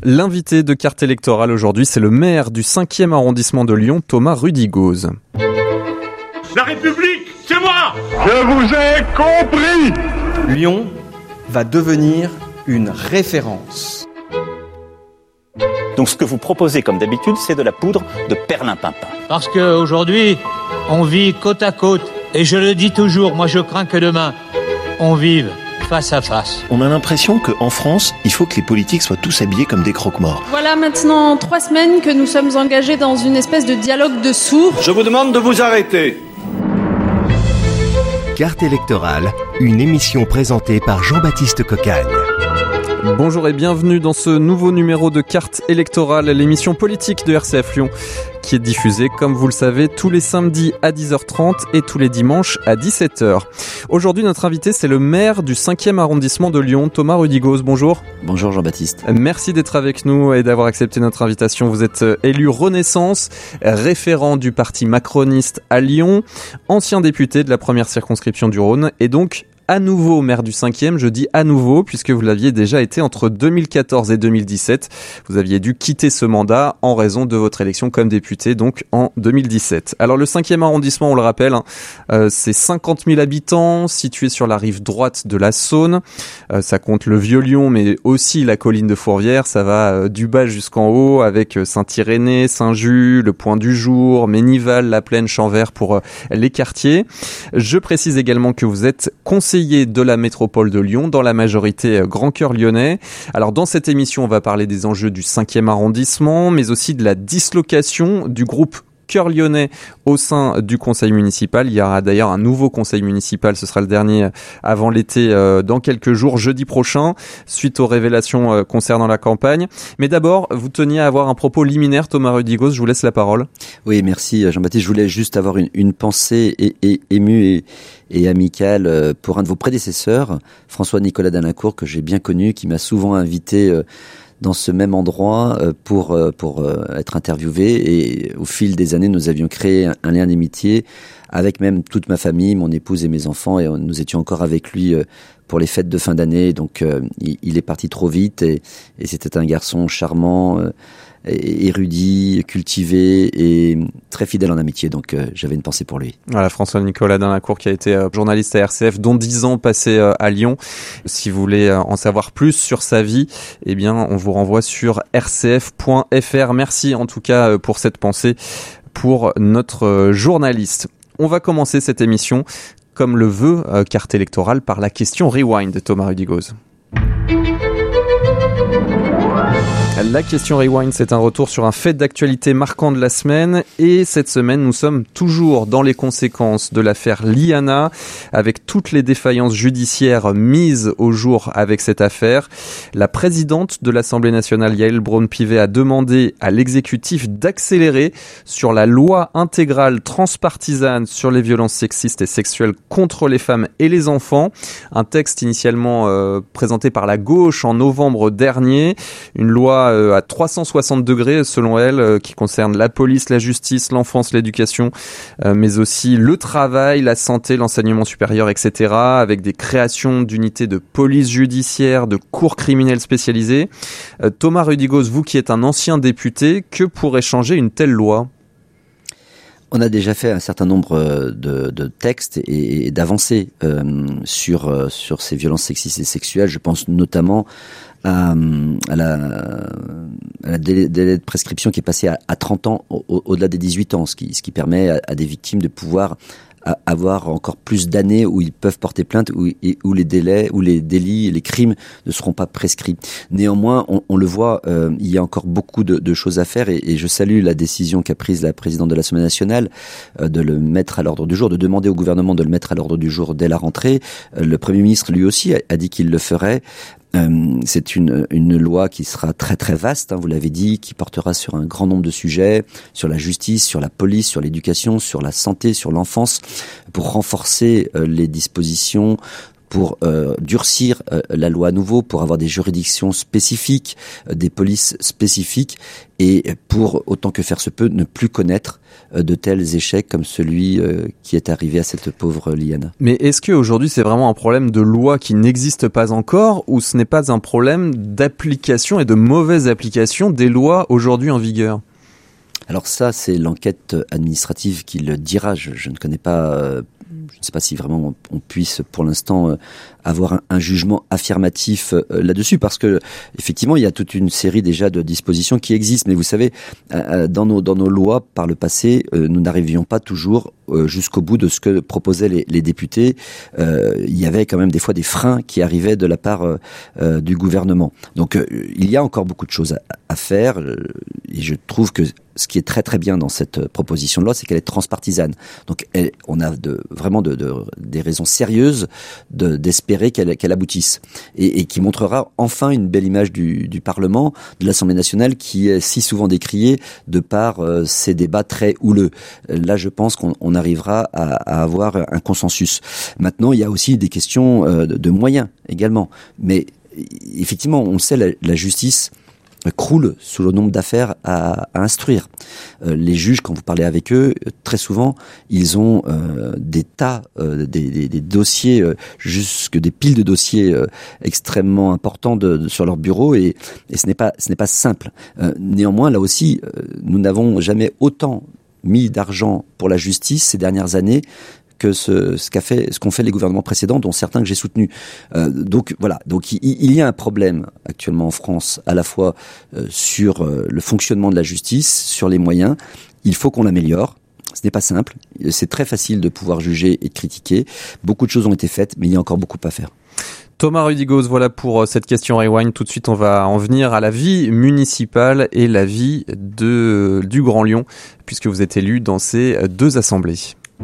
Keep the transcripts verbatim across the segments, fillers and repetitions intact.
L'invité de Carte électorale aujourd'hui, c'est le maire du cinquième arrondissement de Lyon, Thomas Rudigoz. La République, c'est moi! Je vous ai compris! Lyon va devenir une référence. Donc ce que vous proposez comme d'habitude, c'est de la poudre de perlimpinpin. Parce qu'aujourd'hui, on vit côte à côte. Et je le dis toujours, moi je crains que demain, on vive face à face. On a l'impression qu'en France, il faut que les politiques soient tous habillés comme des croque-morts. Voilà maintenant trois semaines que nous sommes engagés dans une espèce de dialogue de sourds. Je vous demande de vous arrêter. Carte électorale, une émission présentée par Jean-Baptiste Cocagne. Bonjour et bienvenue dans ce nouveau numéro de Carte électorale, l'émission politique de R C F Lyon, qui est diffusée, comme vous le savez, tous les samedis à dix heures trente et tous les dimanches à dix-sept heures. Aujourd'hui, notre invité, c'est le maire du cinquième arrondissement de Lyon, Thomas Rudigoz. Bonjour. Bonjour Jean-Baptiste. Merci d'être avec nous et d'avoir accepté notre invitation. Vous êtes élu Renaissance, référent du parti macroniste à Lyon, ancien député de la première circonscription du Rhône et donc à nouveau maire du cinquième, je dis à nouveau puisque vous l'aviez déjà été entre deux mille quatorze et deux mille dix-sept. Vous aviez dû quitter ce mandat en raison de votre élection comme député, donc en deux mille dix-sept. Alors le cinquième arrondissement, on le rappelle, hein, euh, c'est cinquante mille habitants, situé sur la rive droite de la Saône. Euh, ça compte le Vieux-Lyon, mais aussi la colline de Fourvière. Ça va euh, du bas jusqu'en haut, avec Saint-Irénée, Saint-Just, le Point du Jour, Ménival, La Plaine, Champvert pour euh, les quartiers. Je précise également que vous êtes conseiller de la métropole de Lyon, dans la majorité Grand Cœur lyonnais. Alors dans cette émission, on va parler des enjeux du cinquième arrondissement, mais aussi de la dislocation du groupe Cœur lyonnais au sein du conseil municipal. Il y aura d'ailleurs un nouveau conseil municipal, ce sera le dernier avant l'été, euh, dans quelques jours, jeudi prochain, suite aux révélations euh, concernant la campagne. Mais d'abord, vous teniez à avoir un propos liminaire, Thomas Rudigoz, je vous laisse la parole. Oui, merci Jean-Baptiste. Je voulais juste avoir une, une pensée é, é, émue et, et amicale pour un de vos prédécesseurs, François-Nicolas Dalincourt, que j'ai bien connu, qui m'a souvent invité euh, dans ce même endroit pour pour être interviewé, et au fil des années nous avions créé un lien d'amitié avec même toute ma famille, mon épouse et mes enfants, et nous étions encore avec lui pour les fêtes de fin d'année. Donc il est parti trop vite, et, et c'était un garçon charmant, érudit, cultivé et très fidèle en amitié, donc euh, j'avais une pensée pour lui. Voilà, François-Nicolas Dalincourt, qui a été euh, journaliste à R C F, dont dix ans passés euh, à Lyon. Si vous voulez euh, en savoir plus sur sa vie, eh bien, on vous renvoie sur r c f point f r. Merci en tout cas euh, pour cette pensée pour notre euh, journaliste. On va commencer cette émission, comme le veut euh, Carte électorale, par la question Rewind de Thomas Rudigoz. La question Rewind, c'est un retour sur un fait d'actualité marquant de la semaine, et cette semaine, nous sommes toujours dans les conséquences de l'affaire Liana, avec toutes les défaillances judiciaires mises au jour avec cette affaire. La présidente de l'Assemblée nationale, Yaël Braun-Pivet, a demandé à l'exécutif d'accélérer sur la loi intégrale transpartisane sur les violences sexistes et sexuelles contre les femmes et les enfants. Un texte initialement euh, présenté par la gauche en novembre dernier, une loi à trois cent soixante degrés selon elle, qui concerne la police, la justice, l'enfance, l'éducation, mais aussi le travail, la santé, l'enseignement supérieur, et cetera, avec des créations d'unités de police judiciaire, de cours criminelles spécialisées. Thomas Rudigoz, vous qui êtes un ancien député, que pourrait changer une telle loi ? On a déjà fait un certain nombre de, de textes et, et d'avancées euh, sur, euh, sur ces violences sexistes et sexuelles. Je pense notamment à, à la, à la délai, délai de prescription qui est passé à, à trente ans au, au-delà des dix-huit ans, ce qui, ce qui permet à, à des victimes de pouvoir à avoir encore plus d'années où ils peuvent porter plainte, où, et, où les délais, où les délits, les crimes ne seront pas prescrits. Néanmoins, on, on le voit, euh, il y a encore beaucoup de, de choses à faire, et, et je salue la décision qu'a prise la présidente de l'Assemblée nationale euh, de le mettre à l'ordre du jour, de demander au gouvernement de le mettre à l'ordre du jour dès la rentrée. Euh, le Premier ministre, lui aussi, a, a dit qu'il le ferait. Euh, c'est une, une loi qui sera très très vaste, hein, vous l'avez dit, qui portera sur un grand nombre de sujets, sur la justice, sur la police, sur l'éducation, sur la santé, sur l'enfance, pour renforcer euh, les dispositions pour euh, durcir euh, la loi à nouveau, pour avoir des juridictions spécifiques, euh, des polices spécifiques, et pour, autant que faire se peut, ne plus connaître euh, de tels échecs comme celui euh, qui est arrivé à cette pauvre Liana. Mais est-ce qu'aujourd'hui c'est vraiment un problème de loi qui n'existe pas encore, ou ce n'est pas un problème d'application et de mauvaise application des lois aujourd'hui en vigueur ? Alors ça, c'est l'enquête administrative qui le dira. Je, je ne connais pas, euh, je ne sais pas si vraiment on, on puisse pour l'instant euh, avoir un, un jugement affirmatif euh, là-dessus, parce que effectivement, il y a toute une série déjà de dispositions qui existent. Mais vous savez, euh, dans nos dans nos lois par le passé, euh, nous n'arrivions pas toujours euh, jusqu'au bout de ce que proposaient les, les députés. Euh, il y avait quand même des fois des freins qui arrivaient de la part euh, du gouvernement. Donc, euh, il y a encore beaucoup de choses à, à faire, euh, et je trouve que ce qui est très très bien dans cette proposition de loi, c'est qu'elle est transpartisane. Donc, elle, on a de, vraiment de, de, des raisons sérieuses de, d'espérer qu'elle, qu'elle aboutisse, et, et qui montrera enfin une belle image du, du Parlement, de l'Assemblée nationale, qui est si souvent décriée de par euh, ces débats très houleux. Là, je pense qu'on on arrivera à, à avoir un consensus. Maintenant, il y a aussi des questions euh, de, de moyens également. Mais effectivement, on le sait, la, la justice croule sous le nombre d'affaires à, à instruire. Euh, les juges, quand vous parlez avec eux, très souvent, ils ont euh, des tas, euh, des, des, des dossiers, euh, jusque des piles de dossiers euh, extrêmement importants de, de, sur leur bureau, et, et ce n'est pas, ce n'est pas simple. Euh, néanmoins, là aussi, euh, nous n'avons jamais autant mis d'argent pour la justice ces dernières années que ce, ce qu'a fait, ce qu'ont fait les gouvernements précédents, dont certains que j'ai soutenus. Euh, donc voilà, donc il, il y a un problème actuellement en France, à la fois euh, sur euh, le fonctionnement de la justice, sur les moyens. Il faut qu'on l'améliore. Ce n'est pas simple. C'est très facile de pouvoir juger et de critiquer. Beaucoup de choses ont été faites, mais il y a encore beaucoup à faire. Thomas Rudigoz, voilà pour cette question Rewind. Tout de suite, on va en venir à la vie municipale et la vie de, du Grand Lyon, puisque vous êtes élu dans ces deux assemblées.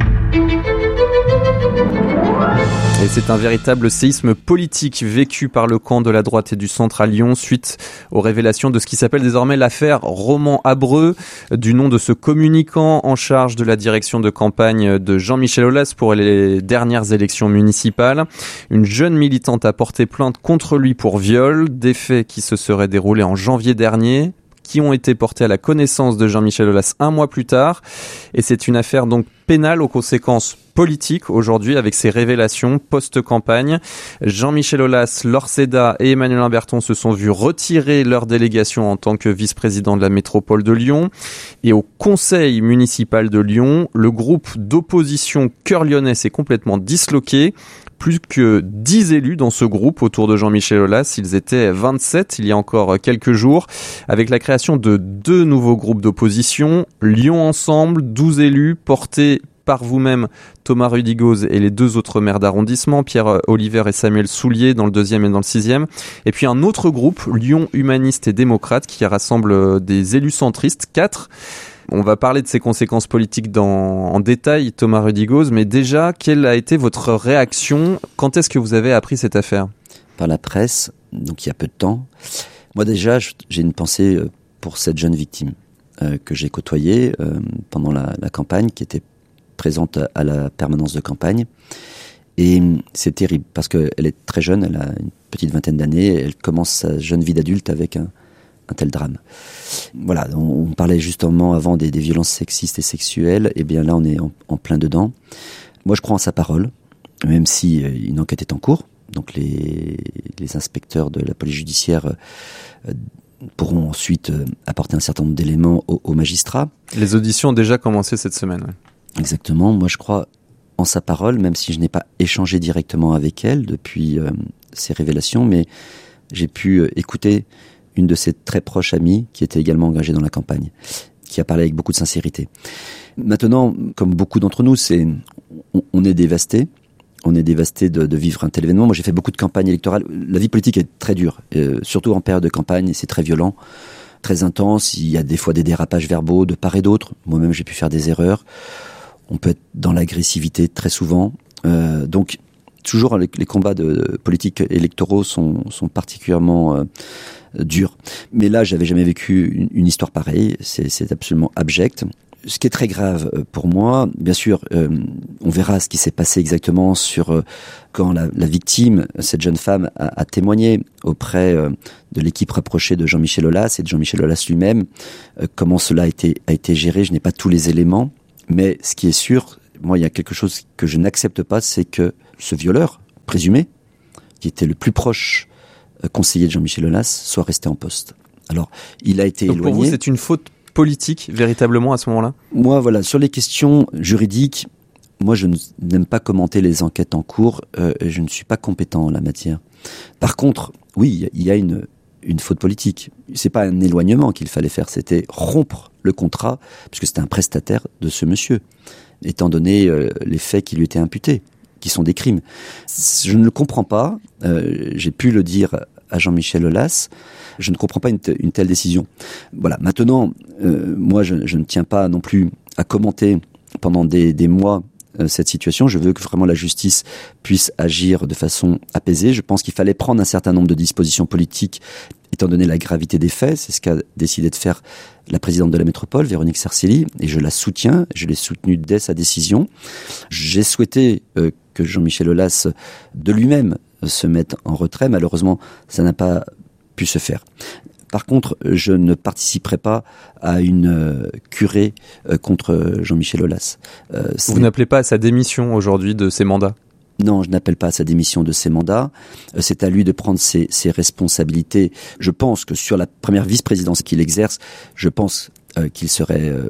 Et c'est un véritable séisme politique vécu par le camp de la droite et du centre à Lyon suite aux révélations de ce qui s'appelle désormais l'affaire Roman-Abreu, du nom de ce communicant en charge de la direction de campagne de Jean-Michel Aulas pour les dernières élections municipales. Une jeune militante a porté plainte contre lui pour viol, des faits qui se seraient déroulés en janvier dernier, qui ont été portés à la connaissance de Jean-Michel Aulas un mois plus tard. Et c'est une affaire donc pénale aux conséquences politiques aujourd'hui, avec ces révélations post-campagne. Jean-Michel Aulas, Laure Seda et Emmanuel Imberton se sont vus retirer leur délégation en tant que vice-président de la métropole de Lyon. Et au conseil municipal de Lyon, le groupe d'opposition Cœur Lyonnais s'est complètement disloqué. Plus que dix élus dans ce groupe autour de Jean-Michel Aulas. Ils étaient vingt-sept il y a encore quelques jours, avec la création de deux nouveaux groupes d'opposition. Lyon Ensemble, douze élus portés par vous-même, Thomas Rudigoz, et les deux autres maires d'arrondissement, Pierre Oliver et Samuel Soulier, dans le deuxième et dans le sixième. Et puis un autre groupe, Lyon Humaniste et Démocrate, qui rassemble des élus centristes, quatre. On va parler de ses conséquences politiques dans, en détail, Thomas Rudigoz, mais déjà, quelle a été votre réaction ? Quand est-ce que vous avez appris cette affaire ? Par la presse, donc il y a peu de temps. Moi déjà, j'ai une pensée pour cette jeune victime euh, que j'ai côtoyée euh, pendant la, la campagne, qui était présente à la permanence de campagne. Et c'est terrible, parce qu'elle est très jeune, elle a une petite vingtaine d'années, elle commence sa jeune vie d'adulte avec un un tel drame. Voilà, on, on parlait justement avant des, des violences sexistes et sexuelles, et bien là on est en, en plein dedans. Moi je crois en sa parole, même si euh, une enquête est en cours, donc les, les inspecteurs de la police judiciaire euh, pourront ensuite euh, apporter un certain nombre d'éléments aux, aux magistrats. Les auditions ont déjà commencé cette semaine. Ouais. Exactement, moi je crois en sa parole, même si je n'ai pas échangé directement avec elle depuis euh, ces révélations, mais j'ai pu euh, écouter une de ses très proches amies qui était également engagée dans la campagne, qui a parlé avec beaucoup de sincérité. Maintenant, comme beaucoup d'entre nous, c'est, on, on est dévasté. On est dévasté de, de vivre un tel événement. Moi, j'ai fait beaucoup de campagnes électorales. La vie politique est très dure, euh, surtout en période de campagne. C'est très violent, très intense. Il y a des fois des dérapages verbaux de part et d'autre. Moi-même, j'ai pu faire des erreurs. On peut être dans l'agressivité très souvent. Euh, donc, toujours les, les combats de politiques électoraux sont, sont particulièrement euh, dur. Mais là, j'avais jamais vécu une, une histoire pareille. C'est, c'est absolument abject. ce qui est très grave pour moi, bien sûr, euh, on verra ce qui s'est passé exactement sur euh, quand la, la victime, cette jeune femme, a, a témoigné auprès euh, de l'équipe rapprochée de Jean-Michel Aulas et de Jean-Michel Aulas lui-même, euh, comment cela a été, a été géré. Je n'ai pas tous les éléments, mais ce qui est sûr, moi, il y a quelque chose que je n'accepte pas, c'est que ce violeur présumé, qui était le plus proche euh, conseiller de Jean-Michel Aulas, soit resté en poste. Alors, il a été Donc éloigné. Pour vous, c'est une faute politique, véritablement, à ce moment-là ? Moi, voilà, sur les questions juridiques, moi, je n'aime pas commenter les enquêtes en cours. Euh, je ne suis pas compétent en la matière. Par contre, oui, il y a une, une faute politique. C'est pas un éloignement qu'il fallait faire, c'était rompre le contrat, puisque c'était un prestataire de ce monsieur, étant donné euh, les faits qui lui étaient imputés, qui sont des crimes. Je ne le comprends pas. Euh, j'ai pu le dire à Jean-Michel Aulas. Je ne comprends pas une, t- une telle décision. Voilà. Maintenant, euh, moi, je, je ne tiens pas non plus à commenter pendant des, des mois euh, cette situation. Je veux que vraiment la justice puisse agir de façon apaisée. Je pense qu'il fallait prendre un certain nombre de dispositions politiques, étant donné la gravité des faits. C'est ce qu'a décidé de faire la présidente de la métropole, Véronique Sarcely, et je la soutiens. Je l'ai soutenue dès sa décision. J'ai souhaité euh, que Jean-Michel Aulas, de lui-même, se mette en retrait. Malheureusement, ça n'a pas pu se faire. Par contre, je ne participerai pas à une euh, curée euh, contre Jean-Michel Aulas. Euh, Vous n'appelez pas à sa démission aujourd'hui de ses mandats ? Non, je n'appelle pas à sa démission de ses mandats. Euh, c'est à lui de prendre ses, ses responsabilités. Je pense que sur la première vice-présidence qu'il exerce, je pense euh, qu'il serait euh,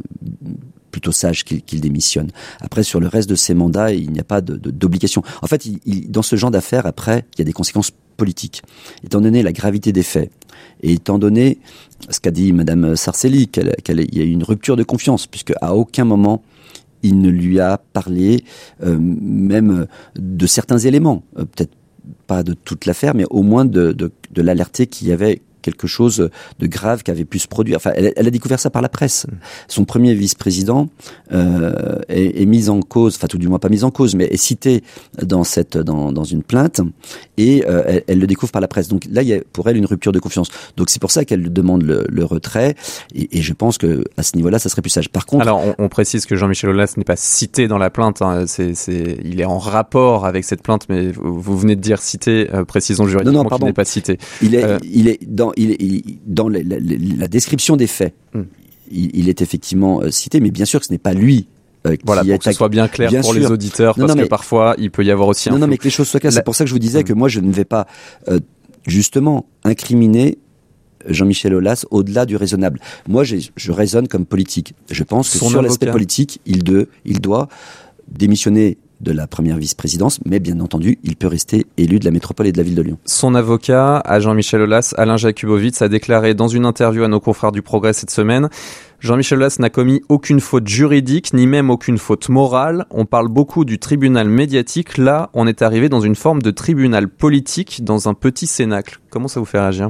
plutôt sage qu'il, qu'il démissionne. Après, sur le reste de ses mandats, il n'y a pas de, de, d'obligation. En fait, il, il, dans ce genre d'affaires, après, il y a des conséquences politique. Étant donné la gravité des faits, et étant donné ce qu'a dit Madame Sarcely, qu'elle, qu'elle, il y a eu une rupture de confiance, puisque à aucun moment il ne lui a parlé euh, même de certains éléments, euh, peut-être pas de toute l'affaire, mais au moins de, de, de l'alerter qu'il y avait quelque chose de grave qui avait pu se produire. Enfin, elle, elle a découvert ça par la presse. Son premier vice-président euh, est, est mis en cause, enfin tout du moins pas mis en cause, mais est cité dans cette dans, dans une plainte, et euh, elle, elle le découvre par la presse. Donc là, il y a pour elle une rupture de confiance. Donc c'est pour ça qu'elle demande le, le retrait, et, et je pense que à ce niveau-là, ça serait plus sage. Par contre, alors on, on précise que Jean-Michel Aulas n'est pas cité dans la plainte. Hein. C'est, c'est, il est en rapport avec cette plainte, mais vous, vous venez de dire cité. Euh, précisons juridiquement non, non, pardon. Qu'il n'est pas cité. Il est, euh, il est dans Il, il, dans la, la, la description des faits, mm. il, il est effectivement euh, cité, mais bien sûr que ce n'est pas lui euh, qui voilà, pour est... que ce soit bien clair bien pour sûr. Les auditeurs, non, parce non, mais... que parfois, il peut y avoir aussi non, un... Non, non, mais que les choses soient claires. La... C'est pour ça que je vous disais mm. que moi, je ne vais pas, euh, justement, incriminer Jean-Michel Aulas au-delà du raisonnable. Moi, j'ai, je raisonne comme politique. Je pense que Son sur avocat. L'aspect politique, il, de, il doit démissionner de la première vice-présidence, mais bien entendu, il peut rester élu de la métropole et de la ville de Lyon. Son avocat, à Jean-Michel Aulas, Alain Jakubowicz, a déclaré dans une interview à nos confrères du Progrès cette semaine: Jean-Michel Aulas n'a commis aucune faute juridique, ni même aucune faute morale. On parle beaucoup du tribunal médiatique. Là, on est arrivé dans une forme de tribunal politique, dans un petit cénacle. Comment ça vous fait réagir ?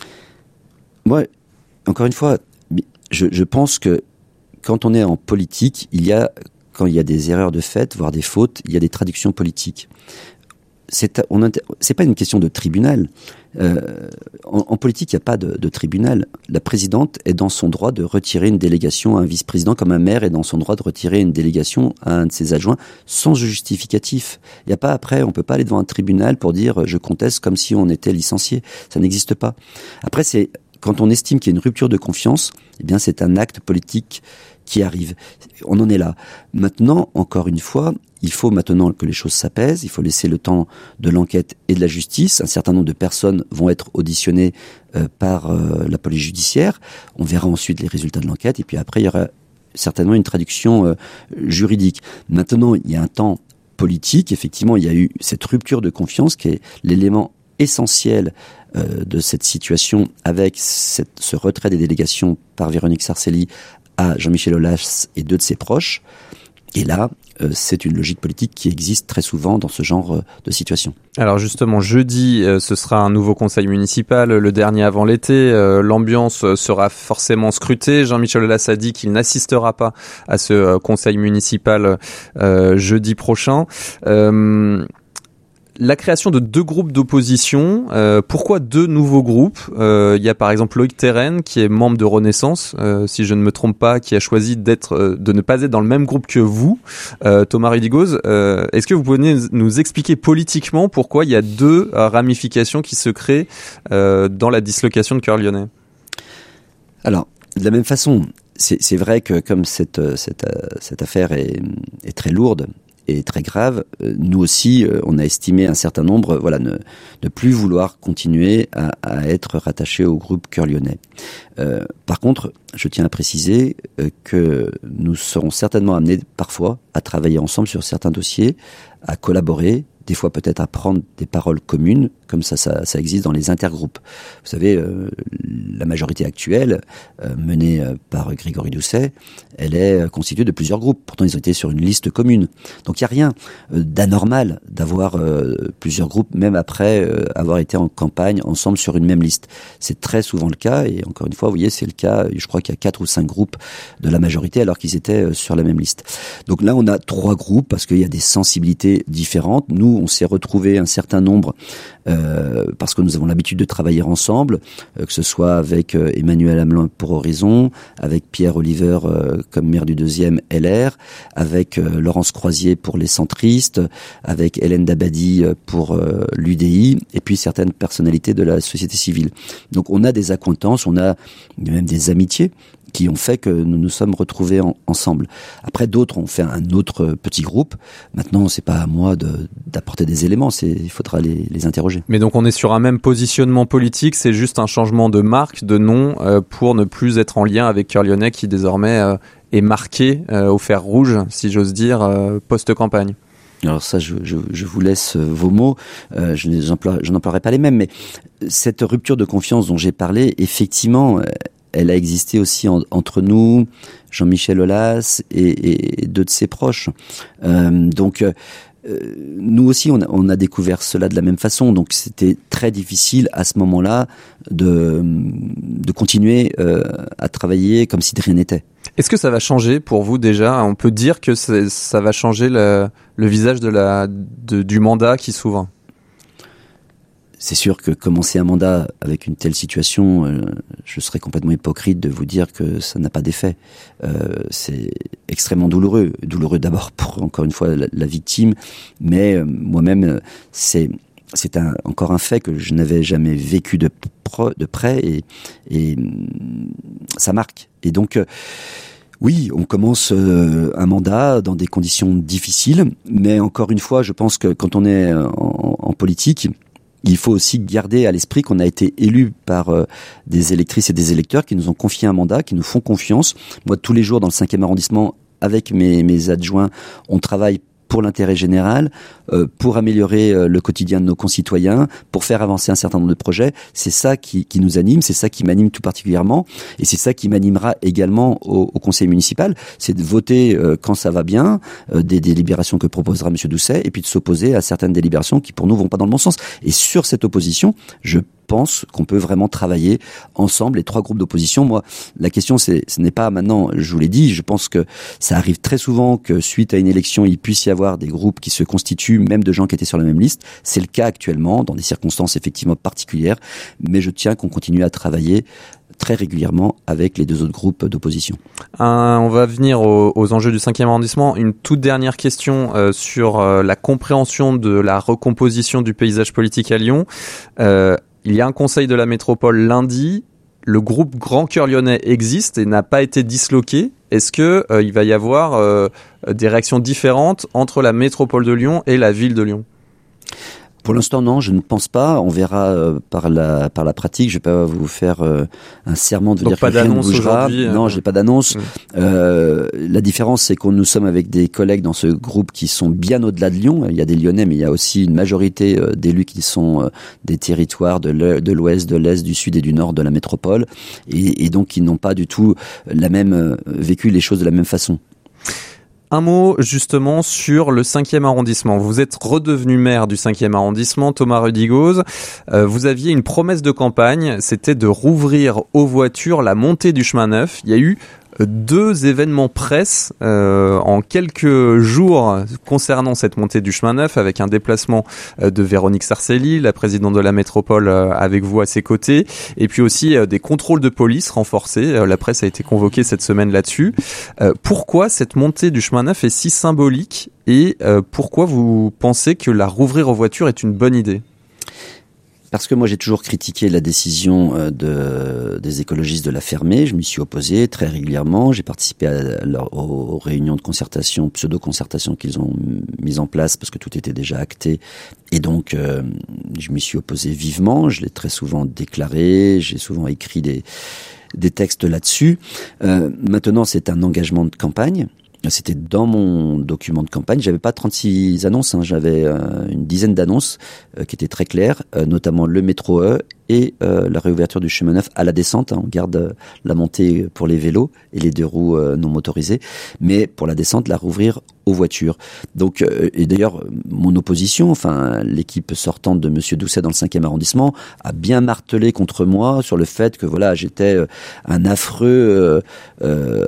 Moi, encore une fois, je, je pense que quand on est en politique, il y a... Quand il y a des erreurs de fait, voire des fautes, il y a des traductions politiques. C'est, on, c'est pas une question de tribunal. Euh, en, en politique, il n'y a pas de, de tribunal. La présidente est dans son droit de retirer une délégation à un vice-président, comme un maire est dans son droit de retirer une délégation à un de ses adjoints, sans justificatif. Il n'y a pas après, on peut pas aller devant un tribunal pour dire je conteste comme si on était licencié. Ça n'existe pas. Après, c'est quand on estime qu'il y a une rupture de confiance, eh bien, c'est un acte politique qui arrive. On en est là. Maintenant, encore une fois, il faut maintenant que les choses s'apaisent, il faut laisser le temps de l'enquête et de la justice. Un certain nombre de personnes vont être auditionnées euh, par euh, la police judiciaire. On verra ensuite les résultats de l'enquête, et puis après, il y aura certainement une traduction euh, juridique. Maintenant, il y a un temps politique. Effectivement, il y a eu cette rupture de confiance qui est l'élément essentiel euh, de cette situation, avec cette, ce retrait des délégations par Véronique Sarcely à Jean-Michel Aulas et deux de ses proches. Et là, euh, c'est une logique politique qui existe très souvent dans ce genre euh, de situation. Alors justement, jeudi, euh, ce sera un nouveau conseil municipal, le dernier avant l'été. Euh, l'ambiance sera forcément scrutée. Jean-Michel Aulas a dit qu'il n'assistera pas à ce euh, conseil municipal euh, jeudi prochain. Euh, la création de deux groupes d'opposition, euh, pourquoi deux nouveaux groupes ? euh, Il y a par exemple Loïc Terren qui est membre de Renaissance, euh, si je ne me trompe pas, qui a choisi d'être, euh, de ne pas être dans le même groupe que vous. Euh, Thomas Rudigoz, euh, est-ce que vous pouvez nous expliquer politiquement pourquoi il y a deux euh, ramifications qui se créent euh, dans la dislocation de Cœur Lyonnais ? Alors, de la même façon, c'est, c'est vrai que comme cette, cette, cette affaire est, est très lourde, est très grave, nous aussi, on a estimé un certain nombre, voilà, ne, ne plus vouloir continuer à, à être rattaché au groupe Cœur Lyonnais. Euh, par contre, je tiens à préciser que nous serons certainement amenés parfois à travailler ensemble sur certains dossiers, à collaborer, des fois peut-être à prendre des paroles communes, comme ça, ça, ça existe dans les intergroupes. Vous savez, euh, la majorité actuelle, euh, menée euh, par Grégory Doucet, elle est euh, constituée de plusieurs groupes. Pourtant, ils ont été sur une liste commune. Donc, il n'y a rien euh, d'anormal d'avoir euh, plusieurs groupes, même après euh, avoir été en campagne ensemble sur une même liste. C'est très souvent le cas, et encore une fois, vous voyez, c'est le cas, je crois qu'il y a quatre ou cinq groupes de la majorité, alors qu'ils étaient euh, sur la même liste. Donc là, on a trois groupes, parce qu'il y a des sensibilités différentes. Nous, on s'est retrouvé un certain nombre euh, parce que nous avons l'habitude de travailler ensemble, euh, que ce soit avec euh, Emmanuel Hamelin pour Horizon, avec Pierre Oliver euh, comme maire du deuxième L R, avec euh, Laurence Croisier pour les centristes, avec Hélène Dabadi pour euh, l'U D I, et puis certaines personnalités de la société civile. Donc on a des accointances, on a même des amitiés qui ont fait que nous nous sommes retrouvés en, ensemble. Après, d'autres ont fait un autre petit groupe. Maintenant, c'est pas à moi de, d'apporter des éléments, c'est, il faudra les, les interroger. Mais donc on est sur un même positionnement politique, c'est juste un changement de marque, de nom, euh, pour ne plus être en lien avec Cœur Lyonnais qui désormais euh, est marqué euh, au fer rouge, si j'ose dire, euh, post-campagne. Alors ça, je, je, je vous laisse vos mots, euh, je n'emploierai, je n'emploierai pas les mêmes, mais cette rupture de confiance dont j'ai parlé, effectivement, elle a existé aussi en, entre nous, Jean-Michel Aulas et, et deux de ses proches. Euh, donc, euh, nous aussi, on a, on a découvert cela de la même façon. Donc, c'était très difficile à ce moment-là de, de continuer euh, à travailler comme si de rien n'était. Est-ce que ça va changer pour vous déjà ? On peut dire que ça va changer le, le visage de la, de, du mandat qui s'ouvre ? C'est sûr que commencer un mandat avec une telle situation, euh, je serais complètement hypocrite de vous dire que ça n'a pas d'effet. Euh, c'est extrêmement douloureux. Douloureux d'abord pour, encore une fois, la, la victime, mais euh, moi-même, c'est, c'est un, encore un fait que je n'avais jamais vécu de, pro, de près et, et ça marque. Et donc... Euh, Oui, on commence euh, un mandat dans des conditions difficiles, mais encore une fois, je pense que quand on est en, en politique, il faut aussi garder à l'esprit qu'on a été élu par euh, des électrices et des électeurs qui nous ont confié un mandat, qui nous font confiance. Moi, tous les jours dans le cinquième arrondissement, avec mes, mes adjoints, on travaille pour l'intérêt général, euh, pour améliorer euh, le quotidien de nos concitoyens, pour faire avancer un certain nombre de projets. C'est ça qui, qui nous anime, c'est ça qui m'anime tout particulièrement, et c'est ça qui m'animera également au, au conseil municipal, c'est de voter euh, quand ça va bien, euh, des délibérations que proposera Monsieur Doucet, et puis de s'opposer à certaines délibérations qui pour nous vont pas dans le bon sens. Et sur cette opposition, je pense qu'on peut vraiment travailler ensemble, les trois groupes d'opposition. Moi, la question, c'est, ce n'est pas maintenant, je vous l'ai dit, je pense que ça arrive très souvent que suite à une élection, il puisse y avoir des groupes qui se constituent, même de gens qui étaient sur la même liste. C'est le cas actuellement, dans des circonstances effectivement particulières, mais je tiens qu'on continue à travailler très régulièrement avec les deux autres groupes d'opposition. Euh, on va venir aux, aux enjeux du cinquième arrondissement. Une toute dernière question euh, sur euh, la compréhension de la recomposition du paysage politique à Lyon. Euh, Il y a un conseil de la métropole lundi. Le groupe Grand Cœur Lyonnais existe et n'a pas été disloqué. Est-ce que euh, il va y avoir euh, des réactions différentes entre la métropole de Lyon et la ville de Lyon ? Pour l'instant, non, je ne pense pas. On verra euh, par la par la pratique. Je vais pas vous faire euh, un serment de Donc dire pas que rien ne bougera. aujourd'hui. Non, euh... j'ai pas d'annonce. Mmh. Euh, la différence, c'est que nous sommes avec des collègues dans ce groupe qui sont bien au-delà de Lyon. Il y a des Lyonnais, mais il y a aussi une majorité euh, d'élus qui sont euh, des territoires de, l'e- de l'ouest, de l'est, du sud et du nord de la métropole, et, et donc qui n'ont pas du tout la même euh, vécu les choses de la même façon. Un mot justement sur le cinquième arrondissement. Vous êtes redevenu maire du cinquième arrondissement, Thomas Rudigoz. Euh, vous aviez une promesse de campagne, c'était de rouvrir aux voitures la montée du chemin neuf. Il y a eu deux événements presse euh, en quelques jours concernant cette montée du chemin neuf, avec un déplacement euh, de Véronique Sarcelli, la présidente de la métropole, euh, avec vous à ses côtés, et puis aussi euh, des contrôles de police renforcés. Euh, la presse a été convoquée cette semaine là-dessus. Euh, pourquoi cette montée du chemin neuf est si symbolique et euh, pourquoi vous pensez que la rouvrir aux voitures est une bonne idée ? Parce que moi j'ai toujours critiqué la décision de, des écologistes de la fermer, je m'y suis opposé très régulièrement, j'ai participé à leur, aux, aux réunions de concertation, pseudo-concertation qu'ils ont mises en place parce que tout était déjà acté et donc euh, je m'y suis opposé vivement, je l'ai très souvent déclaré, j'ai souvent écrit des, des textes là-dessus. Euh, maintenant c'est un engagement de campagne. C'était dans mon document de campagne. J'avais pas trente-six annonces, hein. J'avais euh, une dizaine d'annonces euh, qui étaient très claires, euh, notamment le métro E et euh, la réouverture du chemin neuf à la descente. Hein. On garde euh, la montée pour les vélos et les deux roues euh, non motorisées, mais pour la descente, la rouvrir aux voitures. Donc, euh, et d'ailleurs, mon opposition, enfin l'équipe sortante de Monsieur Doucet dans le cinquième arrondissement, a bien martelé contre moi sur le fait que voilà, j'étais euh, un affreux euh, euh,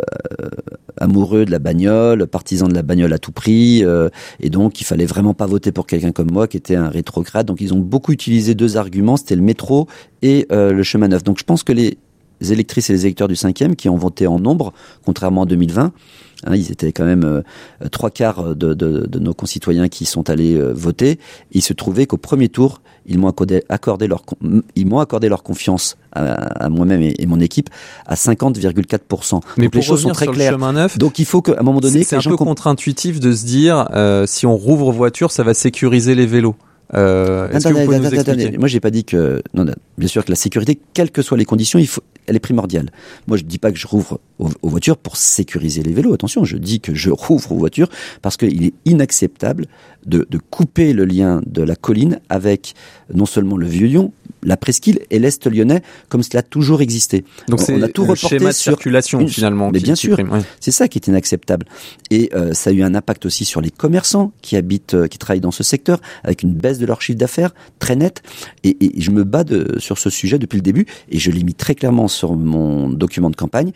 amoureux de la bagnole, partisan de la bagnole à tout prix, euh, et donc il fallait vraiment pas voter pour quelqu'un comme moi qui était un rétrograde. Donc ils ont beaucoup utilisé deux arguments, c'était le métro et euh, le chemin neuf. Donc je pense que les électrices et les électeurs du cinquième qui ont voté en nombre, contrairement en deux mille vingt, hein, ils étaient quand même euh, trois quarts de, de, de nos concitoyens qui sont allés euh, voter. Il se trouvait qu'au premier tour, ils m'ont accordé, accordé leur, ils m'ont accordé leur confiance à, à moi-même et, et mon équipe à cinquante virgule quatre pour cent. Mais donc pour les choses sont très sur claires. Le chemin neuf, donc il faut qu'à un moment donné, c'est, c'est que un les gens peu comp- contre-intuitif de se dire euh, si on rouvre aux voitures, ça va sécuriser les vélos. Euh, est-ce attendez, que vous pouvez attendez, nous expliquer ? attendez. Moi, j'ai pas dit que non, non, bien sûr que la sécurité, quelles que soient les conditions, il faut, elle est primordiale. Moi, je dis pas que je rouvre aux, aux voitures pour sécuriser les vélos. Attention, je dis que je rouvre aux voitures parce qu'il est inacceptable de, de couper le lien de la colline avec non seulement le Vieux-Lyon, la Presqu'île et l'Est lyonnais, comme cela a toujours existé. Donc on, c'est on a tout le reporté schéma de sur circulation une... finalement. Mais qui, bien qui sûr, prime, ouais. C'est ça qui est inacceptable. Et euh, ça a eu un impact aussi sur les commerçants qui habitent, euh, qui travaillent dans ce secteur, avec une baisse de leur chiffre d'affaires très nette. Et, et je me bats de, sur ce sujet depuis le début, et je l'ai mis très clairement sur mon document de campagne.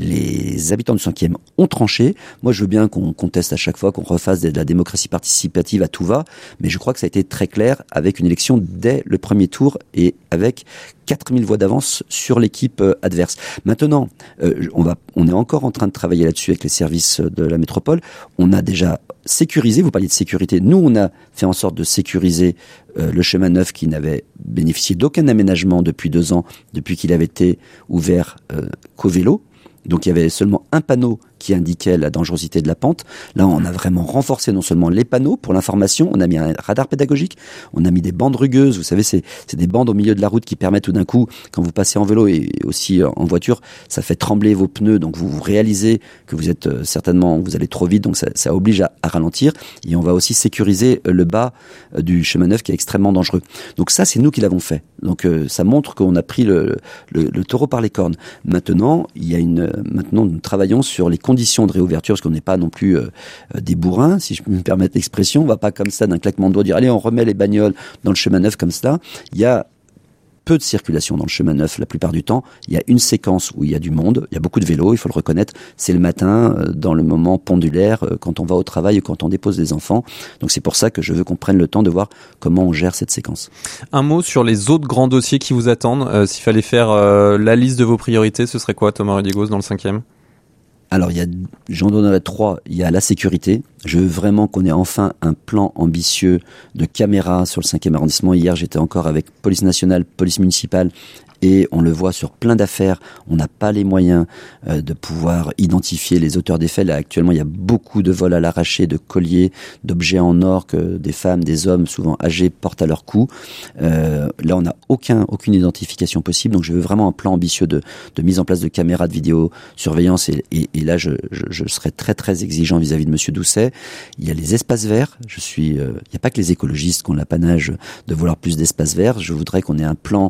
Les habitants du cinquième ont tranché. Moi, je veux bien qu'on conteste à chaque fois, qu'on refasse de la démocratie participative à tout va, mais je crois que ça a été très clair avec une élection dès le premier tour et avec quatre mille voix d'avance sur l'équipe euh, adverse. Maintenant, euh, on va, on est encore en train de travailler là-dessus avec les services de la métropole. On a déjà sécurisé, vous parliez de sécurité, nous on a fait en sorte de sécuriser euh, le chemin neuf qui n'avait bénéficié d'aucun aménagement depuis deux ans, depuis qu'il avait été ouvert euh, qu'au vélo. Donc il y avait seulement un panneau qui indiquait la dangerosité de la pente. Là, on a vraiment renforcé non seulement les panneaux pour l'information, on a mis un radar pédagogique, on a mis des bandes rugueuses. Vous savez, c'est, c'est des bandes au milieu de la route qui permettent tout d'un coup, quand vous passez en vélo et aussi en voiture, ça fait trembler vos pneus. Donc vous, vous réalisez que vous êtes euh, certainement, vous allez trop vite, donc ça, ça oblige à, à ralentir. Et on va aussi sécuriser le bas euh, du chemin neuf qui est extrêmement dangereux. Donc ça, c'est nous qui l'avons fait. Donc euh, ça montre qu'on a pris le, le, le taureau par les cornes. Maintenant, il y a une, maintenant nous travaillons sur les conditions de réouverture, parce qu'on n'est pas non plus euh, des bourrins, si je peux me permettre l'expression. On va pas comme ça d'un claquement de doigts dire allez, on remet les bagnoles dans le chemin neuf comme ça. Il y a peu de circulation dans le chemin neuf la plupart du temps. Il y a une séquence où il y a du monde, il y a beaucoup de vélos, il faut le reconnaître. C'est le matin, euh, dans le moment pendulaire, euh, quand on va au travail ou quand on dépose des enfants. Donc c'est pour ça que je veux qu'on prenne le temps de voir comment on gère cette séquence. Un mot sur les autres grands dossiers qui vous attendent. Euh, s'il fallait faire euh, la liste de vos priorités, ce serait quoi, Thomas Rudigoz, dans le cinquième ? Alors, il y a, j'en donnerai trois. Il y a la sécurité. Je veux vraiment qu'on ait enfin un plan ambitieux de caméras sur le cinquième arrondissement. Hier, j'étais encore avec police nationale, police municipale, et on le voit sur plein d'affaires. On n'a pas les moyens euh, de pouvoir identifier les auteurs des faits. Là, actuellement, il y a beaucoup de vols à l'arraché, de colliers, d'objets en or que des femmes, des hommes, souvent âgés, portent à leur cou. Euh, là, on n'a aucun, aucune identification possible. Donc, je veux vraiment un plan ambitieux de, de mise en place de caméras de vidéosurveillance. Et, et, et là, je, je, je serai très, très exigeant vis-à-vis de Monsieur Doucet. Il y a les espaces verts. Je suis, euh, il n'y a pas que les écologistes qui ont l'apanage de vouloir plus d'espaces verts. Je voudrais qu'on ait un plan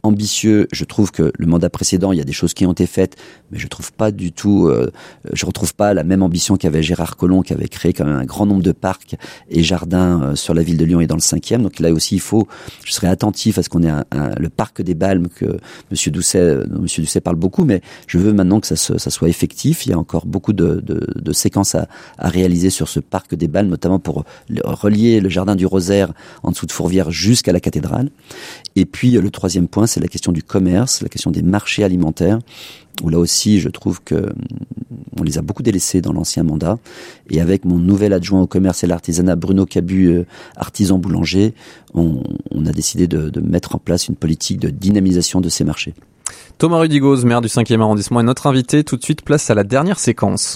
ambitieux. Je trouve que le mandat précédent, il y a des choses qui ont été faites, mais je trouve pas du tout, euh, je retrouve pas la même ambition qu'avait Gérard Collomb, qui avait créé quand même un grand nombre de parcs et jardins euh, sur la ville de Lyon et dans le cinquième. Donc là aussi, il faut, je serai attentif à ce qu'on ait un, un, le parc des Balmes que Monsieur Doucet, dont Monsieur Doucet parle beaucoup, mais je veux maintenant que ça, se, ça soit effectif. Il y a encore beaucoup de, de, de séquences à, à réaliser sur ce parc des Balmes, notamment pour relier le jardin du Rosaire en dessous de Fourvière jusqu'à la cathédrale. Et puis le troisième point, c'est la question du commerce, la question des marchés alimentaires, où là aussi je trouve que on les a beaucoup délaissés dans l'ancien mandat. Et avec mon nouvel adjoint au commerce et l'artisanat, Bruno Cabu, euh, artisan boulanger, on, on a décidé de, de mettre en place une politique de dynamisation de ces marchés. Thomas Rudigoz, maire du cinquième arrondissement, est notre invité. Tout de suite, place à la dernière séquence.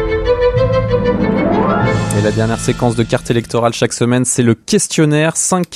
Et la dernière séquence de carte électorale chaque semaine, c'est le questionnaire. Cinq